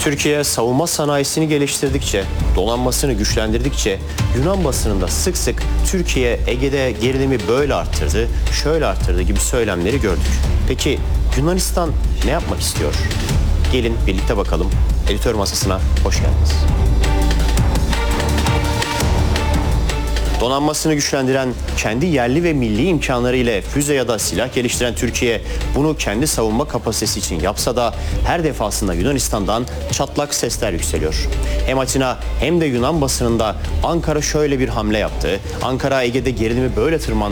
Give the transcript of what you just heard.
Türkiye savunma sanayisini geliştirdikçe, donanmasını güçlendirdikçe Yunan basınında sık sık Türkiye Ege'de gerilimi böyle arttırdı, şöyle arttırdı gibi söylemleri gördük. Peki Yunanistan ne yapmak istiyor? Gelin birlikte bakalım. Editör masasına hoş geldiniz. Donanmasını güçlendiren, kendi yerli ve milli imkanları ile füze ya da silah geliştiren Türkiye bunu kendi savunma kapasitesi için yapsa da her defasında Yunanistan'dan çatlak sesler yükseliyor. Hem Atina hem de Yunan basınında Ankara şöyle bir hamle yaptı, Ankara Ege'de gerilimi böyle tırmandırdı